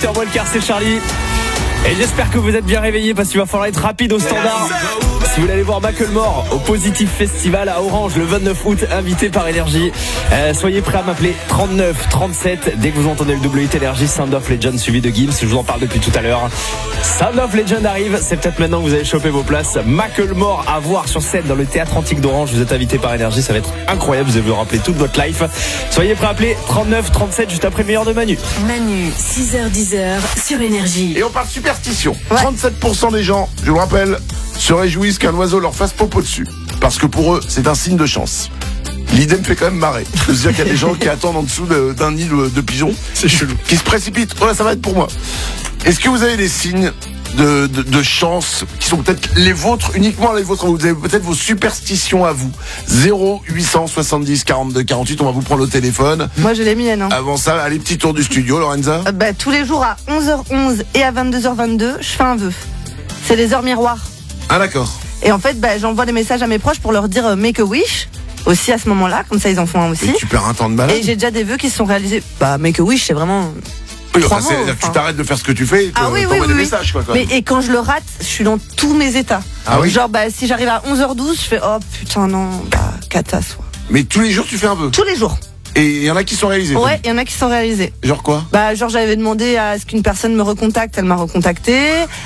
8h moins le quart, c'est Charlie. Et j'espère que vous êtes bien réveillés parce qu'il va falloir être rapide au standard. Si vous voulez aller voir Macklemore au Positif Festival à Orange le 29 août, invité par Énergie, soyez prêts à m'appeler 39 37 dès que vous entendez le double hit Énergie Sound of Legend suivi de Gims. Je vous en parle depuis tout à l'heure. Sound of Legend arrive, c'est peut-être maintenant que vous allez choper vos places. Macklemore à voir sur scène dans le Théâtre Antique d'Orange. Vous êtes invité par Énergie, ça va être incroyable. Vous allez vous rappeler toute votre life. Soyez prêts à appeler 39 37 juste après le meilleur de Manu. Manu, 6h-10h sur Énergie. Et on parle superstition. 37% des gens, je vous rappelle, se réjouissent qu'un oiseau leur fasse popo dessus. Parce que pour eux, c'est un signe de chance. L'idée me fait quand même marrer. De se dire qu'il y a des gens qui attendent en dessous d'un nid de pigeons. C'est chelou. Qui se précipitent. Oh là, ça va être pour moi. Est-ce que vous avez des signes de chance qui sont peut-être les vôtres, uniquement les vôtres? Vous avez peut-être vos superstitions à vous. 0870 42 48, on va vous prendre au téléphone. Moi j'ai les miennes. Avant ça, allez, petit tour du studio, Lorenza. Tous les jours à 11h11 et à 22h22, je fais un vœu. C'est les heures miroirs. Ah d'accord. Et en fait, j'envoie des messages à mes proches pour leur dire make a wish. Aussi à ce moment-là, comme ça ils en font un aussi. Et tu perds un temps de malade. Et j'ai déjà des vœux qui se sont réalisés. Make a wish, c'est vraiment... Oui, c'est-à-dire que tu t'arrêtes de faire ce que tu fais et t'envoies des messages, quoi. Mais et quand je le rate, je suis dans tous mes états. Ah oui. Genre, si j'arrive à 11h12, je fais oh putain non, cata soit. Mais tous les jours tu fais un vœu? Tous les jours. Et il y en a qui sont réalisés? Ouais, il y en a qui sont réalisés. Genre quoi? Genre j'avais demandé à ce qu'une personne me recontacte, elle m'a recontacté.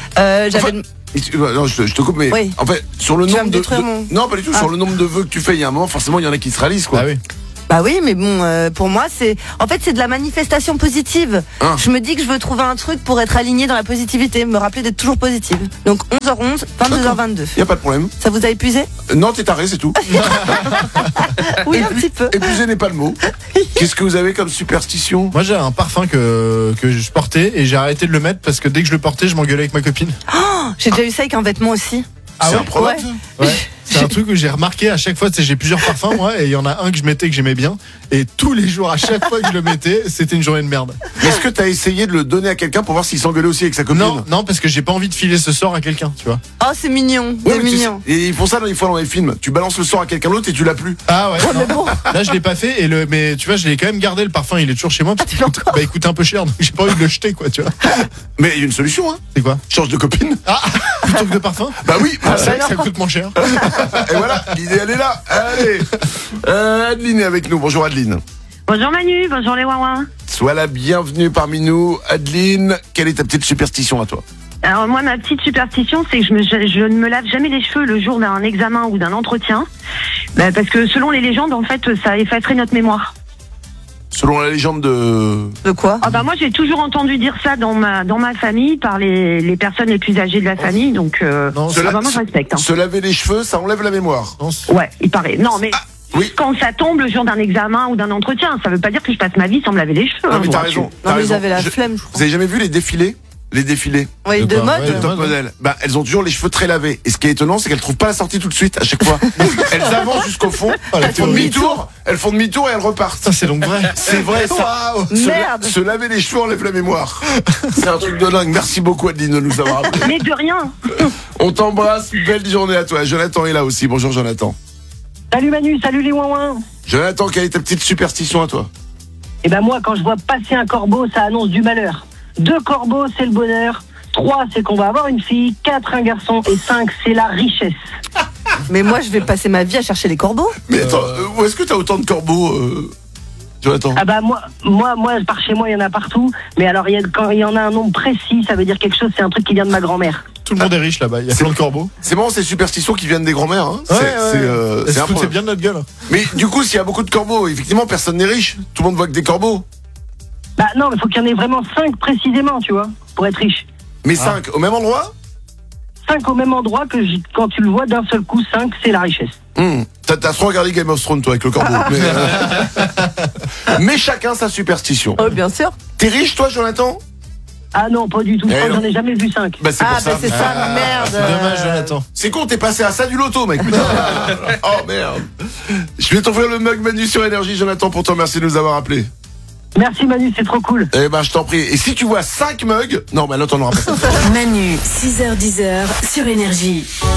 Non, je te coupe, mais oui. En fait, sur le nombre de non, pas du tout. Ah. Sur le nombre de vœux que tu fais, il y a un moment, forcément, il y en a qui se réalisent, quoi. Ah oui. Bah oui, mais bon, pour moi, c'est de la manifestation positive. Ah. Je me dis que je veux trouver un truc pour être aligné dans la positivité, me rappeler d'être toujours positive. Donc 11h11, 22h22. Y a pas de problème. Ça vous a épuisé? Non, t'es taré, c'est tout. Oui, un petit peu. Épuisé n'est pas le mot. Qu'est-ce que vous avez comme superstition? Moi j'ai un parfum que je portais et j'ai arrêté de le mettre parce que dès que je le portais, je m'engueulais avec ma copine. J'ai déjà eu ça avec un vêtement aussi. C'est ouais improbable. Ouais. Ouais. C'est un truc que j'ai remarqué à chaque fois, j'ai plusieurs parfums moi et il y en a un que je mettais que j'aimais bien et tous les jours à chaque fois que je le mettais, c'était une journée de merde. Est-ce que t'as essayé de le donner à quelqu'un pour voir s'il s'engueulait aussi avec sa copine? Non, parce que j'ai pas envie de filer ce sort à quelqu'un, tu vois. Oh, c'est mignon, Ouais, c'est mais mignon. et ils font ça des fois dans les films. Tu balances le sort à quelqu'un d'autre et tu l'as plus. Ah ouais. Mais bon. Là je l'ai pas fait mais tu vois, je l'ai quand même gardé le parfum, il est toujours chez moi parce tu l'as encore? il coûte un peu cher donc j'ai pas envie de le jeter quoi, tu vois. Mais il y a une solution, hein. C'est quoi? Change de copine. Ah, plutôt que de parfum? Bah oui. C'est vrai que ça coûte moins cher. Et voilà, l'idée elle est là. Allez. Adeline est avec nous. Bonjour Adeline. Bonjour Manu, bonjour les Wawins. Sois la bienvenue parmi nous. Adeline, quelle est ta petite superstition à toi? Alors moi, ma petite superstition, c'est que je ne me lave jamais les cheveux le jour d'un examen ou d'un entretien. Parce que selon les légendes, en fait, ça effacerait notre mémoire. Selon la légende De quoi? Moi, j'ai toujours entendu dire ça dans ma famille, par les personnes les plus âgées de la famille, donc Non, moi je respecte. Se laver les cheveux, ça enlève la mémoire. Ouais, il paraît. Non, mais... Oui. Quand ça tombe le jour d'un examen ou d'un entretien, ça veut pas dire que je passe ma vie sans me laver les cheveux. Non mais t'as je raison. Non, t'as mais ils raison. avaient la flemme, je crois. Vous avez jamais vu les défilés? Les défilés Oui, de quoi? mode. Ouais, de top modèle. Elles ont toujours les cheveux très lavés. Et ce qui est étonnant, c'est qu'elles trouvent pas la sortie tout de suite à chaque fois. Elles avancent jusqu'au fond, elles font demi-tour et elles repartent. Ça c'est donc vrai. C'est vrai ça. Waouh. Merde. Se laver les cheveux enlève la mémoire. C'est un truc de dingue. Merci beaucoup Adeline de nous avoir appelé. Mais de rien. On t'embrasse. Belle journée à toi. Jonathan est là aussi. Bonjour Jonathan. Salut Manu, salut les ouin-ouin. Jonathan, quelle est ta petite superstition à toi? Moi, quand je vois passer un corbeau, ça annonce du malheur. 2 corbeaux, c'est le bonheur. 3, c'est qu'on va avoir une fille. 4, un garçon. Et 5, c'est la richesse. Mais moi, je vais passer ma vie à chercher les corbeaux. Mais attends, où est-ce que t'as autant de corbeaux Jonathan? Moi, par chez moi, il y en a partout. Mais alors, quand il y en a un nombre précis, ça veut dire quelque chose. C'est un truc qui vient de ma grand-mère. Tout le monde est riche là-bas, il y a plein de corbeaux. C'est marrant ces superstitions qui viennent des grands-mères. Hein. C'est bien de notre gueule. Mais du coup, s'il y a beaucoup de corbeaux, effectivement, personne n'est riche. Tout le monde voit que des corbeaux. Non, mais faut qu'il y en ait vraiment 5 précisément, tu vois, pour être riche. Mais 5 au même endroit? 5 au même endroit que quand tu le vois d'un seul coup, 5, c'est la richesse. T'as trop regardé Game of Thrones, toi, avec le corbeau. Mais chacun sa superstition. Oh, bien sûr. T'es riche, toi, Jonathan? Ah non, pas du tout. Je crois que non. j'en ai jamais vu 5. C'est pour ça. C'est ça, merde. C'est dommage Jonathan. C'est con, t'es passé à ça du loto, mec. Putain. Oh merde. Je vais t'offrir le mug Manu sur Énergie, Jonathan, pour te remercier de nous avoir appelé. Merci Manu, c'est trop cool. Je t'en prie. Et si tu vois 5 mugs, non, mais là, t'en auras pas. Manu, 6h-10h sur Énergie.